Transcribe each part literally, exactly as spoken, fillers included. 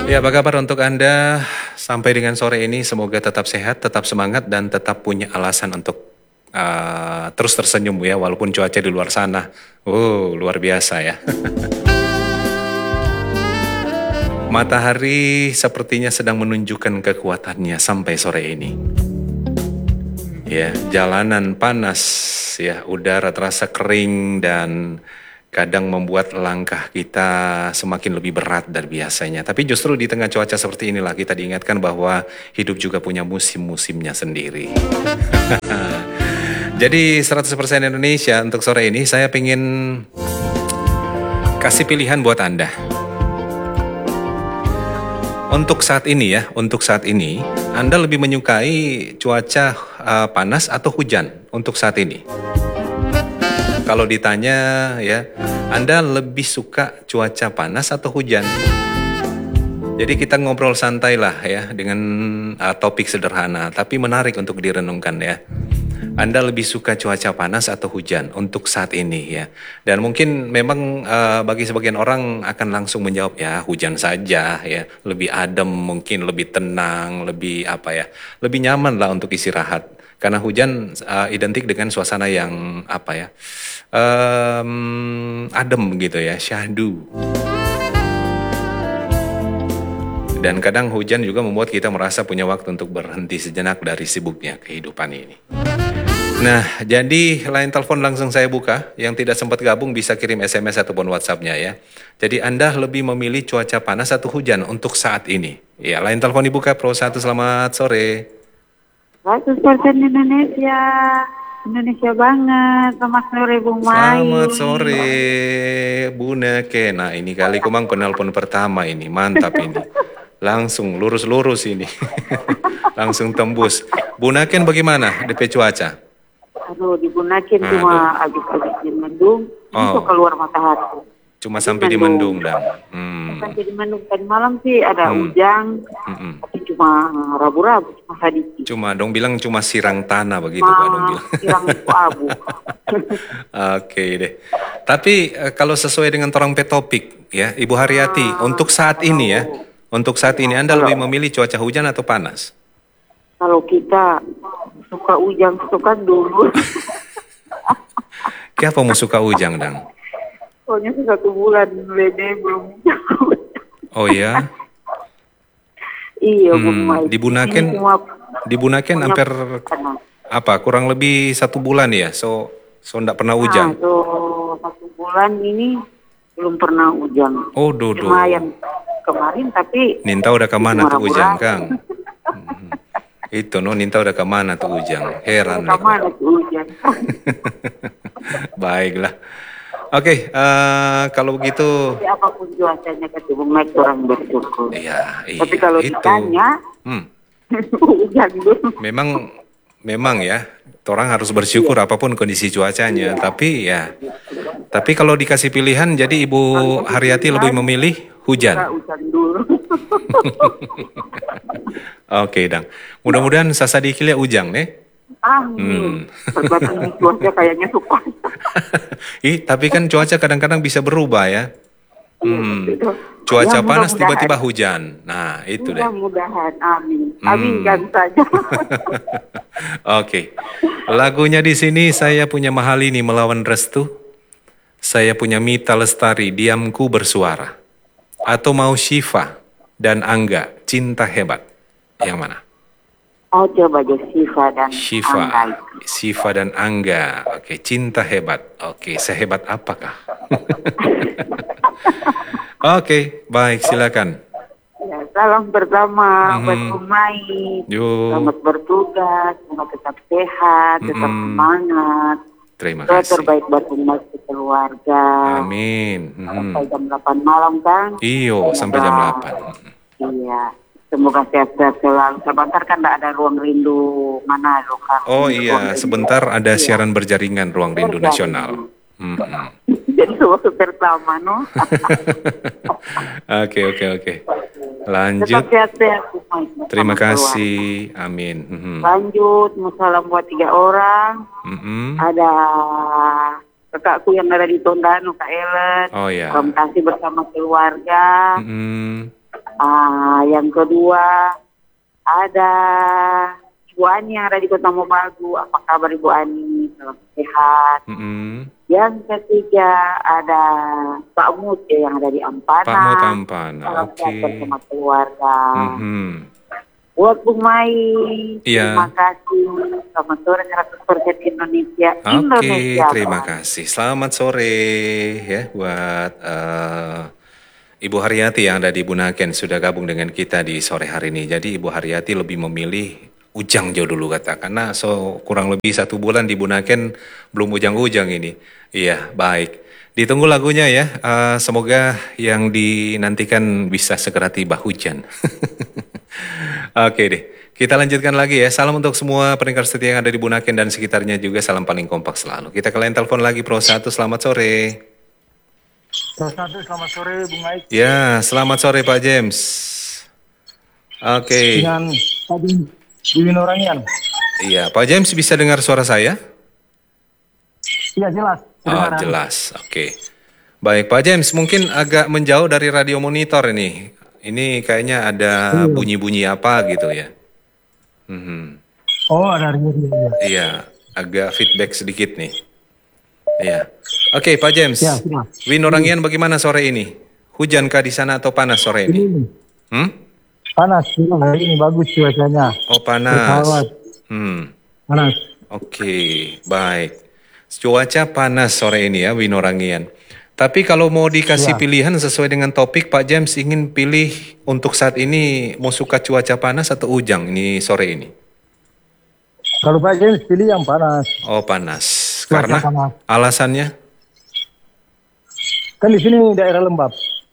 Ya, apa kabar untuk Anda sampai dengan sore ini? Semoga tetap sehat, tetap semangat, dan tetap punya alasan untuk uh, terus tersenyum ya, walaupun cuaca di luar sana. Oh, luar biasa ya. Matahari sepertinya sedang menunjukkan kekuatannya sampai sore ini. Ya, jalanan panas, ya, udara terasa kering dan kadang membuat langkah kita semakin lebih berat dari biasanya. Tapi justru di tengah cuaca seperti inilah kita diingatkan bahwa hidup juga punya musim-musimnya sendiri. Jadi seratus persen Indonesia untuk sore ini saya pengen kasih pilihan buat Anda. Untuk saat ini ya, untuk saat ini Anda lebih menyukai cuaca uh, panas atau hujan untuk saat ini? Kalau ditanya ya, Anda lebih suka cuaca panas atau hujan? Jadi kita ngobrol santai lah ya dengan uh, topik sederhana tapi menarik untuk direnungkan ya. Anda lebih suka cuaca panas atau hujan untuk saat ini ya. Dan mungkin memang uh, bagi sebagian orang akan langsung menjawab ya hujan saja ya. Lebih adem mungkin, lebih tenang, lebih apa ya, lebih nyaman lah untuk istirahat. Karena hujan uh, identik dengan suasana yang apa ya, um, adem gitu ya, syahdu. Dan kadang hujan juga membuat kita merasa punya waktu untuk berhenti sejenak dari sibuknya kehidupan ini. Nah, jadi line telepon langsung saya buka. Yang tidak sempat gabung bisa kirim S M S ataupun WhatsApp-nya ya. Jadi Anda lebih memilih cuaca panas atau hujan untuk saat ini? Ya, line telepon dibuka. Pro satu, selamat sore. seratus persen Indonesia. Indonesia banget. Selamat sore, Bung Mai. Selamat sore, Bu Neke. Nah, ini kali kumang penelpon pertama ini. Mantap ini. Langsung lurus-lurus ini. Langsung tembus. Bu Naken bagaimana D P cuaca? Aduh, di Bunaken cuma habis-habis di mendung, Oh. itu keluar matahari. Cuma sampai di mendung dan. Hmm. Sampai di mendung tadi malam sih ada Hmm. hujan, Mm-mm. tapi cuma rabu-rabu, cuma sedikit. Cuma dong bilang cuma sirang tanah begitu Pak dong bilang. Sirang abu. Oke deh. Tapi eh, kalau sesuai dengan torang pe topik ya, Ibu Haryati, untuk saat ini ya, untuk saat ini Anda lebih memilih cuaca hujan atau panas? Kalau kita suka hujan, suka dulu. Kenapa mau suka hujan dang? Soalnya satu bulan lede belum hujan. Oh ya? Iya, Hmm, Bung Mai. di Bunaken, Ini cuma di Bunaken punya hampir panas. apa? Kurang lebih satu bulan ya. So, so ndak pernah Nah, hujan. so, satu bulan ini belum pernah hujan. Oh, dodo. Cuma yang kemarin tapi Ninta udah kemana cuma tuh hujan, rabu-rabu. Kang? Hmm. Itu no, Ninta udah kemana tuh hujan? Heran deh. Kemana tuh hujan? Baiklah. Oke, eh, kalau begitu, Tapi apapun cuacanya kata Bung Mai orang bersyukur. iya, iya, Tapi kalau itu. ditanya Hmm, hujan dulu. memang, memang ya, orang harus bersyukur apapun kondisi cuacanya. Tapi ya, tapi kalau dikasih pilihan, jadi Ibu Haryati lebih memilih hujan. Hujan dulu. Oke, Dang. Mudah-mudahan sasa dikilnya ujang nih. Amin. Perbatasan ini cuaca kayaknya suka. Ih, tapi kan cuaca kadang-kadang bisa berubah ya. Hmm. Itu. Cuaca Ya, panas mudah-mudahan. tiba-tiba hujan. Nah, itu deh. Mudah-mudahan. Amin. Hmm. Amin kan saja. Oke. Lagunya di sini saya punya Mahalini Melawan Restu. Saya punya Mita Lestari Diamku Bersuara. Atau mau Syifa dan Angga Cinta Hebat. Yang mana? Oh, coba aja Syifa dan Syifa. Angga. Syifa dan Angga. Oke, Cinta Hebat. Oke, sehebat apakah? Oke, baik, silakan. Ya, salam pertama Mhm. buat Bung Mai. Yuk. Selamat bertugas, semoga tetap sehat, tetap Mhm. semangat. Terima Doa kasih. terbaik buat Bung Mai ke keluarga. Amin. Mhm. Sampai jam delapan malam, Kang. Iyo, sampai jam delapan. Iya. Semoga sehat-sehat selalu. Sebentar kan tidak ada ruang rindu mana loh, Kang. Oh Ruang iya, rindu. sebentar ada Iya. siaran berjaringan Ruang Rindu Berjaringan. Nasional. Mhm. Jadi waktu pertama, no. Oke, oke, oke. Lanjut. Tetap sehat-sehat, Bung Mai. Terima Sama keluarga. kasih. Amin. Mhm. Lanjut, mau salam buat tiga orang. Mhm. Ada kakakku yang ada di Tondano, Kak Ellen. Oh ya. Salam kasih bersama keluarga. Mhm. Ah, yang kedua ada Ibu Ani yang ada di Kota Mobagu. Apa kabar Ibu Ani? Salam sehat. Mm-mm. Yang ketiga ada Pak Mut ya, yang ada di Ampana. Pak Mut Ampana, Salam oke. sehat bersama keluarga. Mhm. Buat Bung Mai, Iya. terima kasih. Selamat sore seratus persen Indonesia. Oke, Indonesia. terima Bang. kasih. Selamat sore ya buat eh, Ibu Haryati yang ada di Bunaken sudah gabung dengan kita di sore hari ini. Jadi Ibu Haryati lebih memilih ujang jauh dulu kata, karena so kurang lebih satu bulan di Bunaken belum ujang-ujang ini. Iya, baik. Ditunggu lagunya ya. Eh, semoga yang dinantikan bisa segera tiba hujan. Oke deh, kita lanjutkan lagi ya. Salam untuk semua pendengar setia yang ada di Bunaken dan sekitarnya juga. Salam paling kompak selalu. Kita ke lain telepon lagi, Pro satu. Selamat sore. Pro satu, selamat sore Bung Aik. Ya, selamat sore Pak James. Oke. Dengan Pak James di Winorangian. Iya, Pak James bisa dengar suara saya? Iya jelas. Oh, Kedengaran. jelas. Oke. Baik, Pak James, mungkin agak menjauh dari radio monitor ini. Ini kayaknya ada bunyi-bunyi apa gitu ya. Mhm. Oh ada radio ya. Iya, agak feedback sedikit nih. Iya. Oke, Pak James. Ya, sudah. Winorangian bagaimana sore ini? Hujankah di sana atau panas sore ini? Ini Hmm? panas, sudah hari ini bagus cuacanya. Oh, panas. Bersahabat. Hmm. Panas. Oke, baik. Cuaca panas sore ini ya, Winorangian. Tapi kalau mau dikasih Ya. pilihan sesuai dengan topik, Pak James ingin pilih untuk saat ini mau suka cuaca panas atau ujang ini sore ini? Kalau Pak James pilih yang panas. Oh, panas. Cuaca Karena panas. alasannya? Kan di sini daerah lembab.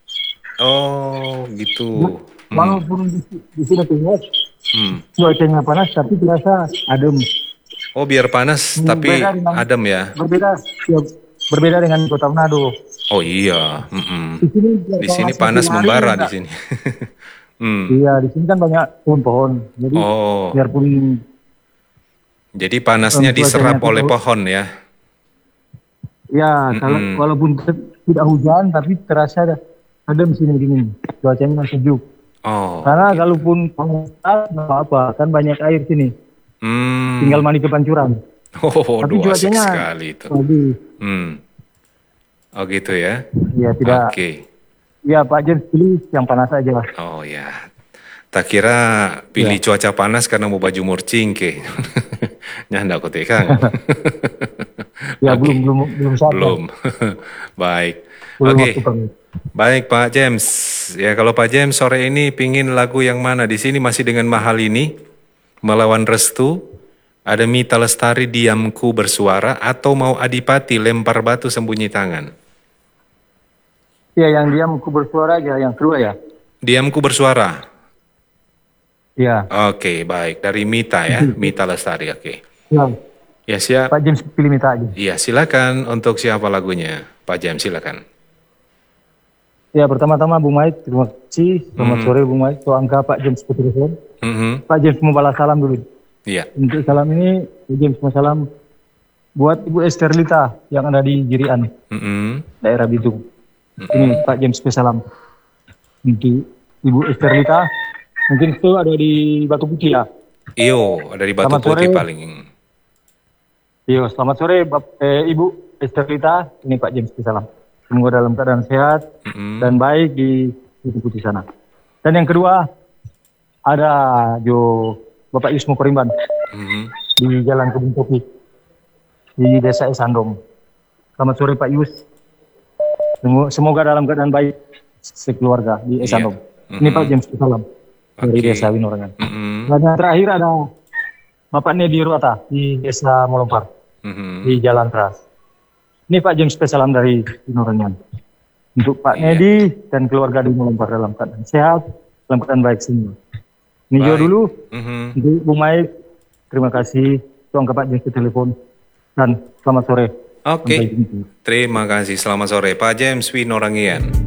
Oh, gitu. Hmm. Walaupun di, di sini tuh Hmm. cuacanya panas, tapi terasa adem. Oh, biar panas Hmm, tapi beda dengan- adem ya. Berbeda, ya, berbeda dengan Kota Manado. Oh iya. Mm-mm. Di sini, Di sini panas satu hari membara di enggak. sini. Hmm. Iya, di sini kan banyak pohon-pohon. Jadi Oh, biarpun jadi panasnya Cuacanya diserap oleh tuh- pohon ya. ya kalau Mm-mm. walaupun te- tidak hujan, tapi terasa ada adem sini dingin. Cuacanya sejuk. Oh. Karena kalaupun panas, nggak apa-apa, kan banyak air sini. Hmm. Tinggal mandi ke pancuran. Oh, Tapi dua asik cuacanya sekali itu. Jadi, Hmm. Oh gitu ya. ya tidak. Oke. Ya Pak James pilih yang panas aja lah. Oh ya. Tak kira pilih cuaca panas karena mau baju murcing ke. Nyanda aku tekang. Ya Oke. belum belum belum saatnya. Belum. Baik. Belum Oke. waktu kami. Baik Pak James. Ya kalau Pak James sore ini pingin lagu yang mana? Di sini masih dengan Mahal ini, Melawan Restu, ada Mita Lestari Diamku Bersuara, atau mau Adipati Lempar Batu Sembunyi Tangan. Ya yang diam ku bersuara aja, yang kedua ya. Diamku Bersuara. Ya. Oke, baik. Dari Mita ya, Mita Lestari. Oke. Ya. Ya siap. Pak James pilih minta aja. Iya silakan. Untuk siapa lagunya? Pak James silakan. Ya pertama-tama Bung Mait, terima kasih. Selamat Hmm. sore Bung Mait. So angka Pak James ke telepon. Mhm. Pak James mau balas salam dulu. Iya. Untuk salam ini, Pak James mau salam buat Ibu Esterlita yang ada di Jirian, Mhm. daerah Bitung. Ini Pak James ke salam untuk Ibu Esterlita. Mungkin itu ada di Batu Putih ya. Iyo, dari Batu Selamat Putih sore. paling. Iya, selamat sore Bap- eh, Ibu Esterlita. Ini Pak James ke salam. Semoga dalam keadaan sehat Mhm. dan baik di Batu Putih sana. Dan yang kedua ada Jo Bapak Yusmo Korimban Mhm. di Jalan Kebun Kopi di Desa Esandom. Selamat sore Pak Yus. Semo- Semoga dalam keadaan baik sekeluarga di Esandom. Iya. Ini Mhm. Pak James salam dari Oke. Desa Winorangan. Mhm. Dan yang terakhir ada Bapak Nedi Ruata di Desa Molompar Mhm. di Jalan Teras. Ini Pak James salam dari Winorangan. Untuk Pak Iya. Nedi dan keluarga di Molompar dalam keadaan sehat, dalam keadaan baik semua. Ini Jo Baik. dulu. Mhm. Untuk Bu Maik, terima kasih. Tuang ke Pak James ke telepon. Dan selamat sore. Oke. Sampai jumpa. Terima kasih. Selamat sore Pak James Winorangian.